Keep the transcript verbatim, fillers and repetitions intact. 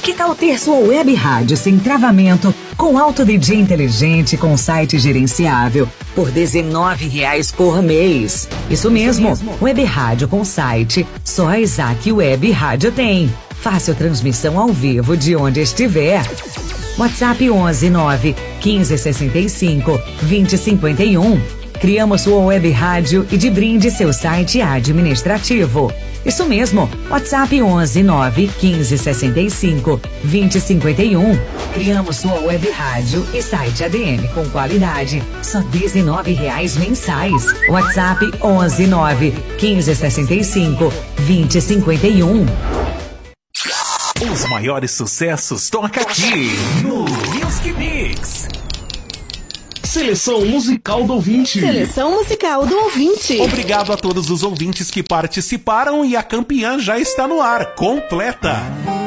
Que tal ter sua web rádio sem travamento, com alto D J inteligente, com site gerenciável, por dezenove reais por mês? Isso mesmo, Isso mesmo. Web rádio com site, só a Isaac Web Rádio tem. Fácil transmissão ao vivo de onde estiver. WhatsApp onze nove quinze sessenta e cinco vinte cinquenta e um. Criamos sua web rádio e de brinde seu site administrativo. Isso mesmo, WhatsApp onze nove quinze sessenta e cinco vinte cinquenta e um. Criamos sua web rádio e site A D M com qualidade, só dezenove reais mensais. WhatsApp onze nove quinze sessenta e cinco vinte cinquenta e um. Os maiores sucessos toca aqui no Music Mix. Seleção musical do ouvinte. Seleção musical do ouvinte. Obrigado a todos os ouvintes que participaram e a campeã já está no ar, completa.